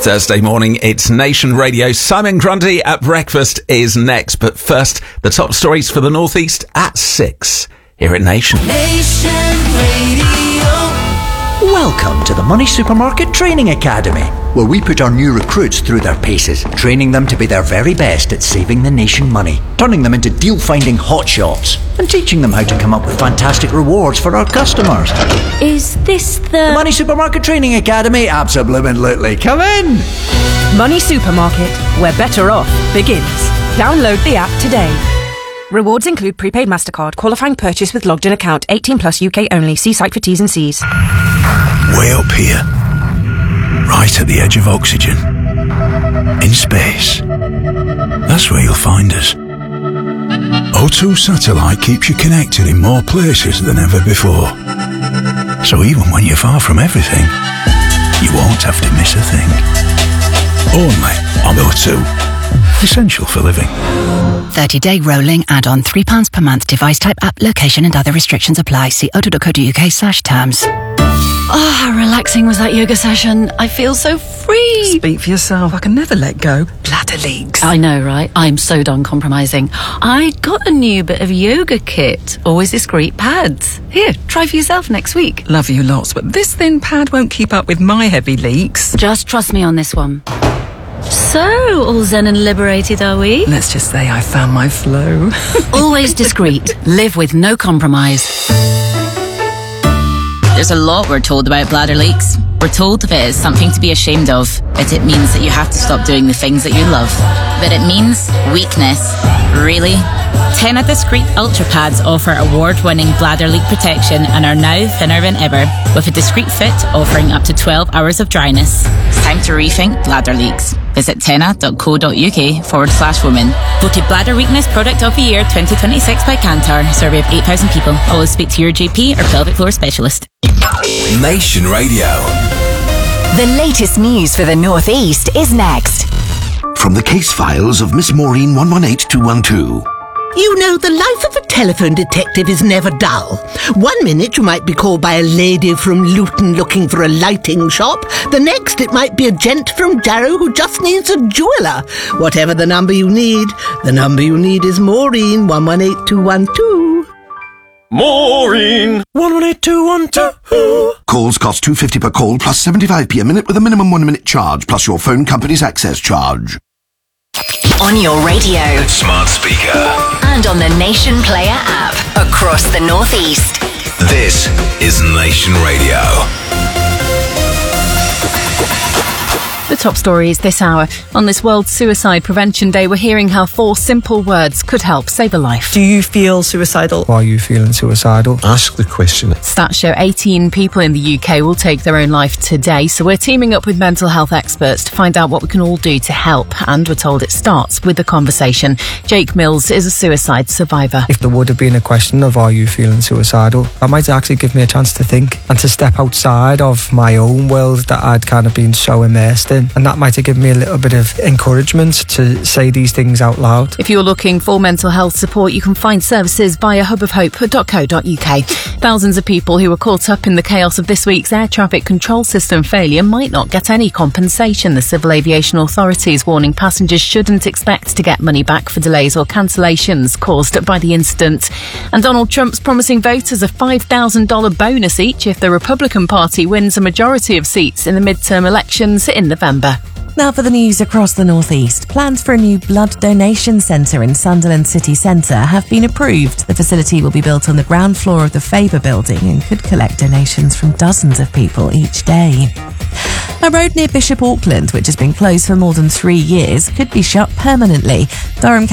Thursday morning, it's Nation Radio. Simon Grundy at breakfast is next. But first, the top stories for the North East at 6 here at Nation. Nation Radio. Welcome to the Money Supermarket Training Academy, where we put our new recruits through their paces, training them to be their very best at saving the nation money, turning them into deal-finding hotshots, and teaching them how to come up with fantastic rewards for our customers. Is this the Money Supermarket Training Academy? Absolutely. Come in! Money Supermarket, where better off begins. Download the app today. Rewards include prepaid MasterCard, qualifying purchase with logged in account, 18 plus UK only. See site for T's and C's. Way up here, right at the edge of oxygen, in space. That's where you'll find us. O2 Satellite keeps you connected in more places than ever before. So even when you're far from everything, you won't have to miss a thing. Only on O2. Essential for living. 30-day rolling add-on, £3 per month. Device type, app, location and other restrictions apply. See o2.co.uk/terms. Oh, how relaxing was that yoga session. I feel so free. Speak for yourself. I can never let go. Bladder leaks. I know, right? I'm so done compromising. I got a new bit of yoga kit. Always discreet pads. Here, try for yourself next week. Love you lots, but this thin pad won't keep up with my heavy leaks. Just trust me on this one. So, all zen and liberated, are we? Let's just say I found my flow. Always discreet. Live with no compromise. There's a lot we're told about bladder leaks. We're told that it is something to be ashamed of, but it means that you have to stop doing the things that you love. But it means weakness. Really? Tena Discreet Ultra Pads offer award-winning bladder leak protection and are now thinner than ever, with a discreet fit offering up to 12 hours of dryness. It's time to rethink bladder leaks. Visit tena.co.uk/women. Voted Bladder Weakness Product of the Year 2026 by Kantar. Survey of 8,000 people. Always speak to your GP or pelvic floor specialist. Nation Radio. The latest news for the North East is next. From the case files of Miss Maureen 118212. You know, the life of a telephone detective is never dull. 1 minute you might be called by a lady from Luton looking for a lighting shop. The next it might be a gent from Jarrow who just needs a jeweller. Whatever the number you need is Maureen 118212. Maureen 118212. Calls cost £2.50 per call plus 75p a minute with a minimum 1 minute charge plus your phone company's access charge. On your radio, Smart speaker, and on the Nation Player app across the North East. this is Nation Radio. The top stories this hour. On this World Suicide Prevention Day, we're hearing how 4 simple words could help save a life. Do you feel suicidal? Why are you feeling suicidal? Ask the question. Stats show 18 people in the UK will take their own life today, so we're teaming up with mental health experts to find out what we can all do to help, and we're told it starts with the conversation. Jake Mills is a suicide survivor. If there would have been a question of are you feeling suicidal, that might actually give me a chance to think and to step outside of my own world that I'd kind of been so immersed in. And that might have given me a little bit of encouragement to say these things out loud. If you're looking for mental health support, you can find services via hubofhope.co.uk. Thousands of people who were caught up in the chaos of this week's air traffic control system failure might not get any compensation. The Civil Aviation Authority is warning passengers shouldn't expect to get money back for delays or cancellations caused by the incident. And Donald Trump's promising voters a $5,000 bonus each if the Republican Party wins a majority of seats in the midterm elections in November. Now for the news across the North East. Plans for a new blood donation centre in Sunderland City Centre have been approved. The facility will be built on the ground floor of the Faber building and could collect donations from dozens of people each day. A road near Bishop Auckland, which has been closed for more than 3 years, could be shut permanently. Durham